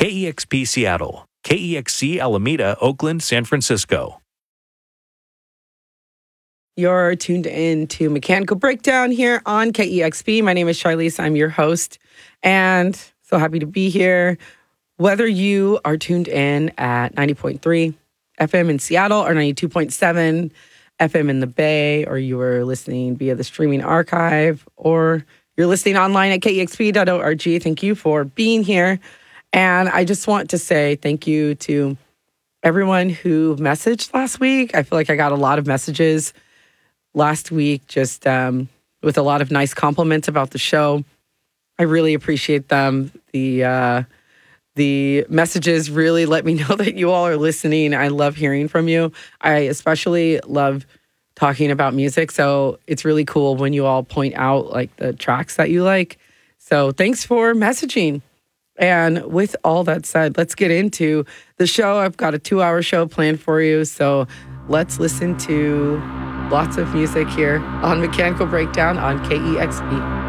KEXP Seattle, KEXC Alameda, Oakland, San Francisco. You're tuned in to Mechanical Breakdown here on KEXP. My name is Charlize. I'm your host, and so happy to be here. Whether you are tuned in at 90.3 FM in Seattle or 92.7 FM in the Bay, or you are listening via the streaming archive, or you're listening online at kexp.org, thank you for being here. And I just want to say thank you to everyone who messaged last week. I feel like I got a lot of messages last week, just with a lot of nice compliments about the show. I really appreciate them. The messages really let me know that you all are listening. I love hearing from you. I especially love talking about music, so it's really cool when you all point out like the tracks that you like. So thanks for messaging. And with all that said, let's get into the show. I've got a 2-hour show planned for you, so let's listen to lots of music here on Mechanical Breakdown on KEXP.